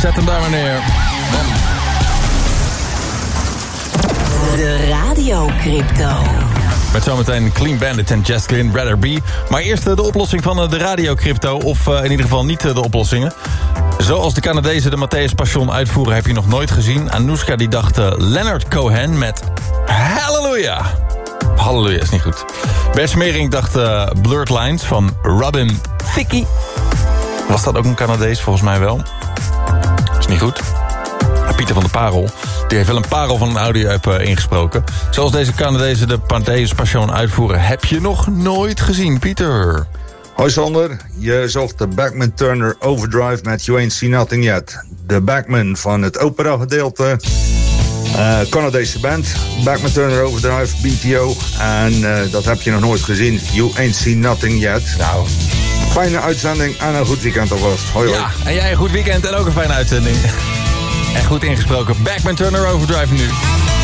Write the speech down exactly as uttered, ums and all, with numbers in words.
Zet hem daar maar neer. De Radio Crypto. Met zometeen Clean Bandit en Jacqueline Rather Be. Maar eerst de oplossing van de Radio Crypto. Of uh, in ieder geval niet de oplossingen. Zoals de Canadezen de Matthäus Passion uitvoeren heb je nog nooit gezien. Anoushka die dacht uh, Leonard Cohen met Hallelujah. Hallelujah is niet goed. Bert Smering dacht uh, Blurred Lines van Robin Thicke. Was dat ook een Canadees? Volgens mij wel. Is niet goed. Pieter van de Parel. Die heeft wel een parel van een audio-app uh, ingesproken. Zoals deze Canadezen de Matthäus Passion uitvoeren. Heb je nog nooit gezien, Pieter? Hoi Sander, je zocht de Bachman Turner Overdrive met You Ain't Seen Nothing Yet. De Bachman van het opera gedeelte. Uh, Canadese band. Bachman Turner Overdrive, B T O. En uh, dat heb je nog nooit gezien. You Ain't Seen Nothing Yet. Nou, fijne uitzending en een goed weekend alvast. Hoi hoi. Ja, en jij een goed weekend en ook een fijne uitzending. En goed ingesproken. Bachman Turner Overdrive nu.